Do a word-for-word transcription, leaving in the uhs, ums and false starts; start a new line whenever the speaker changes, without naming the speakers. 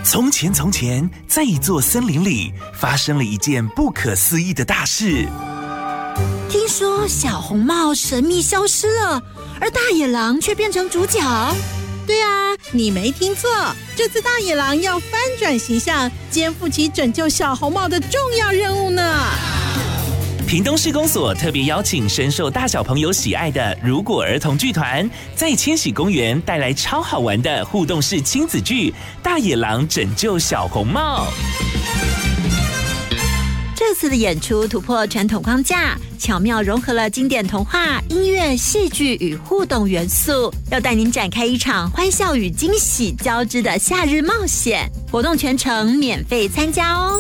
从前，从前，在一座森林里，发生了一件不可思议的大事。
听说小红帽神秘消失了，而大野狼却变成主角。
对啊，你没听错，这次大野狼要翻转形象，肩负起拯救小红帽的重要任务呢。
屏东市公所特别邀请深受大小朋友喜爱的如果儿童剧团，在千禧公园带来超好玩的互动式亲子剧《大野狼拯救小红帽》。
这次的演出突破传统框架，巧妙融合了经典童话、音乐、戏剧与互动元素，要带您展开一场欢笑与惊喜交织的夏日冒险。活动全程免费参加哦。